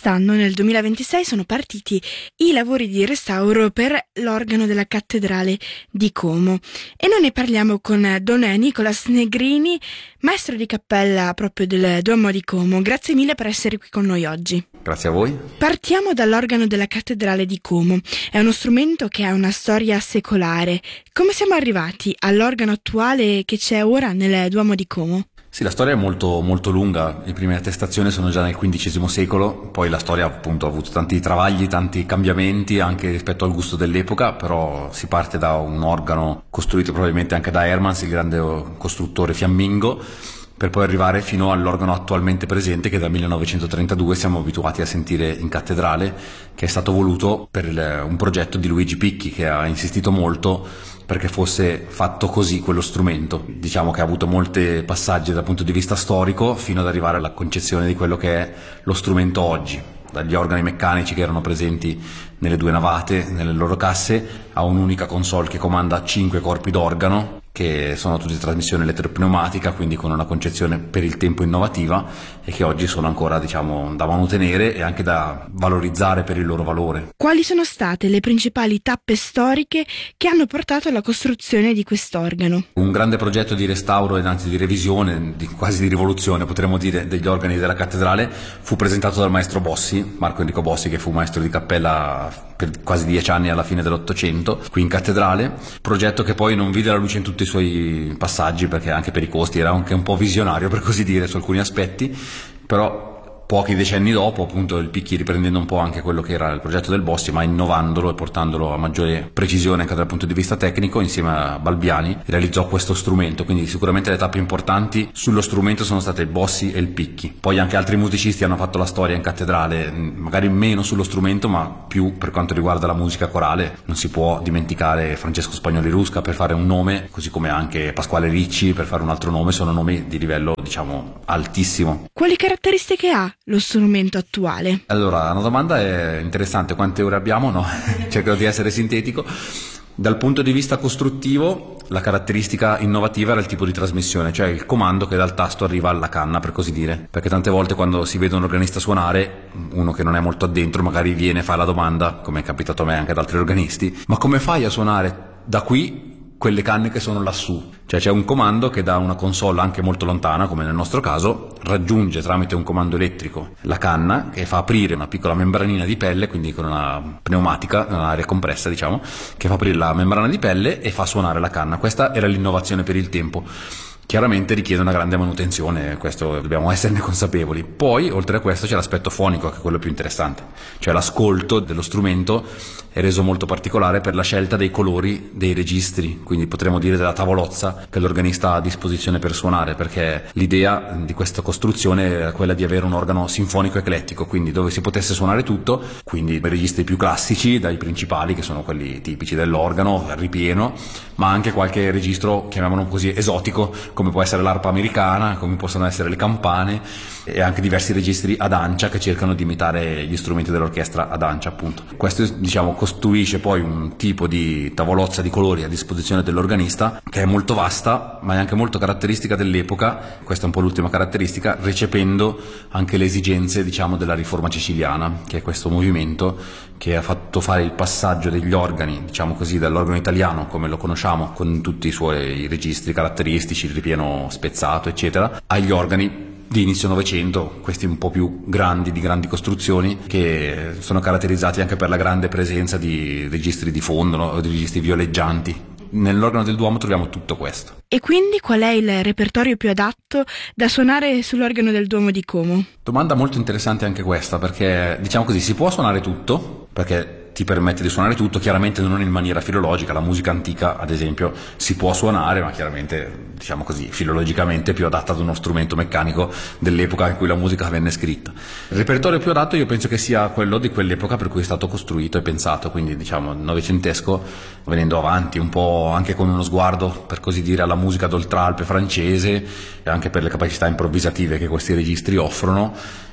Quest'anno, nel 2026, sono partiti i lavori di restauro per l'organo della cattedrale di Como e noi ne parliamo con Don Nicolas Negrini, maestro di cappella proprio del Duomo di Como. Grazie mille per essere qui con noi oggi. Grazie a voi. Partiamo dall'organo della cattedrale di Como. È uno strumento che ha una storia secolare. Come siamo arrivati all'organo attuale che c'è ora nel Duomo di Como? Sì, la storia è molto, molto lunga, le prime attestazioni sono già nel XV secolo, poi la storia appunto ha avuto tanti travagli, tanti cambiamenti anche rispetto al gusto dell'epoca, però si parte da un organo costruito probabilmente anche da Hermans, il grande costruttore fiammingo, per poi arrivare fino all'organo attualmente presente che dal 1932 siamo abituati a sentire in cattedrale, che è stato voluto per un progetto di Luigi Picchi, che ha insistito molto perché fosse fatto così quello strumento. Diciamo che ha avuto molti passaggi dal punto di vista storico fino ad arrivare alla concezione di quello che è lo strumento oggi, dagli organi meccanici che erano presenti nelle due navate, nelle loro casse, a un'unica console che comanda 5 corpi d'organo che sono tutti di trasmissione elettropneumatica, quindi con una concezione per il tempo innovativa e che oggi sono ancora, diciamo, da manutenere e anche da valorizzare per il loro valore. Quali sono state le principali tappe storiche che hanno portato alla costruzione di quest'organo? Un grande progetto di restauro e anzi di revisione, quasi di rivoluzione potremmo dire, degli organi della cattedrale fu presentato dal maestro Bossi, Marco Enrico Bossi, che fu maestro di cappella per quasi 10 anni alla fine dell'Ottocento qui in cattedrale, progetto che poi non vide la luce in tutti i suoi passaggi perché anche per i costi era anche un po' visionario, per così dire, su alcuni aspetti, però pochi decenni dopo, appunto, il Picchi, riprendendo un po' anche quello che era il progetto del Bossi, ma innovandolo e portandolo a maggiore precisione anche dal punto di vista tecnico, insieme a Balbiani realizzò questo strumento. Quindi sicuramente le tappe importanti sullo strumento sono state il Bossi e il Picchi. Poi anche altri musicisti hanno fatto la storia in cattedrale, magari meno sullo strumento ma più per quanto riguarda la musica corale. Non si può dimenticare Francesco Spagnoli Rusca, per fare un nome, così come anche Pasquale Ricci, per fare un altro nome. Sono nomi di livello, diciamo, altissimo. Quali caratteristiche ha lo strumento attuale? Allora, una domanda è interessante: quante ore abbiamo? No, cercherò di essere sintetico. Dal punto di vista costruttivo, la caratteristica innovativa era il tipo di trasmissione, cioè il comando che dal tasto arriva alla canna, per così dire. Perché tante volte quando si vede un organista suonare, uno che non è molto addentro magari viene e fa la domanda, come è capitato a me anche ad altri organisti: ma come fai a suonare da qui quelle canne che sono lassù? Cioè c'è un comando che da una console anche molto lontana, come nel nostro caso, raggiunge tramite un comando elettrico la canna e fa aprire una piccola membranina di pelle, quindi con una pneumatica, un'aria compressa, diciamo, che fa aprire la membrana di pelle e fa suonare la canna. Questa era l'innovazione per il tempo. Chiaramente richiede una grande manutenzione, questo dobbiamo esserne consapevoli. Poi, oltre a questo, c'è l'aspetto fonico, che è quello più interessante, cioè l'ascolto dello strumento è reso molto particolare per la scelta dei colori dei registri, quindi potremmo dire della tavolozza che l'organista ha a disposizione per suonare, perché l'idea di questa costruzione era quella di avere un organo sinfonico eclettico, quindi dove si potesse suonare tutto, quindi i registri più classici, dai principali, che sono quelli tipici dell'organo, il ripieno, ma anche qualche registro, chiamiamolo così, esotico, come può essere l'arpa americana, come possono essere le campane, e anche diversi registri ad ancia che cercano di imitare gli strumenti dell'orchestra ad ancia, appunto. Questo, diciamo, costruisce poi un tipo di tavolozza di colori a disposizione dell'organista che è molto vasta, ma è anche molto caratteristica dell'epoca. Questa è un po' l'ultima caratteristica, recependo anche le esigenze, diciamo, della riforma siciliana, che è questo movimento che ha fatto fare il passaggio degli organi, diciamo così, dall'organo italiano come lo conosciamo, con tutti i suoi registri caratteristici, il ripieno spezzato, eccetera, agli organi di inizio Novecento, questi un po' più grandi, di grandi costruzioni, che sono caratterizzati anche per la grande presenza di registri di fondo, no? Di registri violeggianti. Nell'organo del Duomo troviamo tutto questo. E quindi qual è il repertorio più adatto da suonare sull'organo del Duomo di Como? Domanda molto interessante anche questa, perché, diciamo così, si può suonare tutto, perché ti permette di suonare tutto, chiaramente non in maniera filologica. La musica antica, ad esempio, si può suonare, ma chiaramente, diciamo così, filologicamente più adatta ad uno strumento meccanico dell'epoca in cui la musica venne scritta. Il repertorio più adatto io penso che sia quello di quell'epoca per cui è stato costruito e pensato, quindi, diciamo, novecentesco, venendo avanti un po' anche con uno sguardo, per così dire, alla musica d'oltralpe francese, e anche per le capacità improvvisative che questi registri offrono.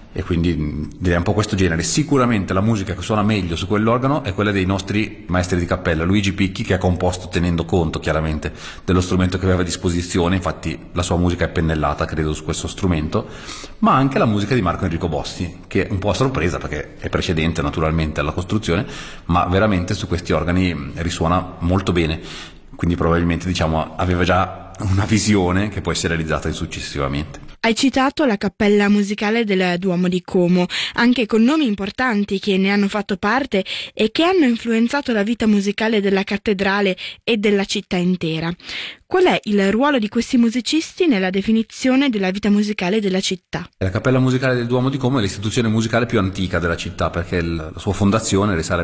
e quindi direi un po' questo genere. Sicuramente la musica che suona meglio su quell'organo è quella dei nostri maestri di cappella, Luigi Picchi, che ha composto tenendo conto chiaramente dello strumento che aveva a disposizione, infatti la sua musica è pennellata credo su questo strumento, ma anche la musica di Marco Enrico Bossi, che è un po' a sorpresa perché è precedente naturalmente alla costruzione, ma veramente su questi organi risuona molto bene, quindi probabilmente diciamo aveva già una visione che poi si è realizzata successivamente. Hai citato la cappella musicale del Duomo di Como, anche con nomi importanti che ne hanno fatto parte e che hanno influenzato la vita musicale della cattedrale e della città intera. Qual è il ruolo di questi musicisti nella definizione della vita musicale della città? La Cappella Musicale del Duomo di Como è l'istituzione musicale più antica della città perché la sua fondazione risale al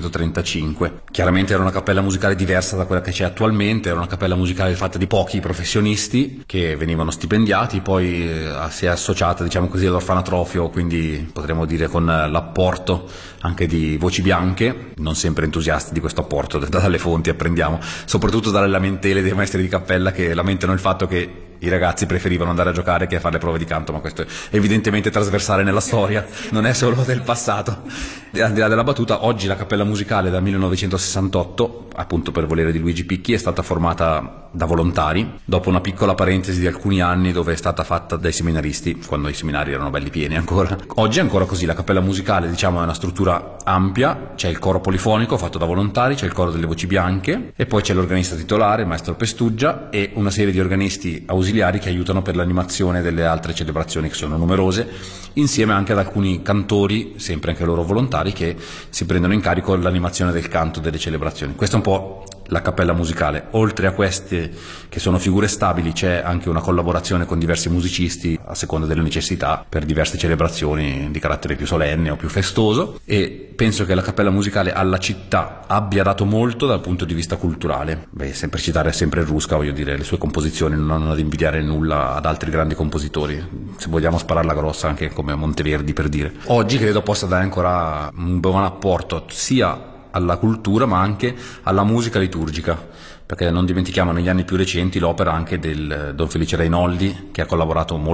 1635. Chiaramente era una cappella musicale diversa da quella che c'è attualmente, era una cappella musicale fatta di pochi professionisti che venivano stipendiati, poi si è associata diciamo così all'orfanatrofio, quindi potremmo dire con l'apporto anche di voci bianche, non sempre entusiasti di questo apporto, dalle fonti apprendiamo, soprattutto dalle lamentele dei maestri di cappella che lamentano il fatto che i ragazzi preferivano andare a giocare che a fare le prove di canto, ma questo è evidentemente trasversale nella storia, non è solo del passato. Al di là della battuta, oggi la Cappella Musicale dal 1968, appunto per volere di Luigi Picchi, è stata formata da volontari, dopo una piccola parentesi di alcuni anni dove è stata fatta dai seminaristi, quando i seminari erano belli pieni ancora. Oggi è ancora così, la Cappella Musicale diciamo è una struttura ampia, c'è il coro polifonico fatto da volontari, c'è il coro delle voci bianche e poi c'è l'organista titolare, il maestro Pestuggia, e una serie di organisti ausiliari che aiutano per l'animazione delle altre celebrazioni che sono numerose, insieme anche ad alcuni cantori, sempre anche loro volontari, che si prendono in carico l'animazione del canto delle celebrazioni. Questa è un po' la cappella musicale. Oltre a queste che sono figure stabili c'è anche una collaborazione con diversi musicisti a seconda delle necessità per diverse celebrazioni di carattere più solenne o più festoso, e penso che la cappella musicale alla città abbia dato molto dal punto di vista culturale. Sempre citare sempre Rusca, voglio dire, le sue composizioni non hanno ad invidiare nulla ad altri grandi compositori, se vogliamo spararla grossa anche come Monteverdi per dire. Oggi credo possa dare ancora un buon apporto sia alla cultura ma anche alla musica liturgica, perché non dimentichiamo negli anni più recenti l'opera anche del Don Felice Reinoldi, che ha collaborato molto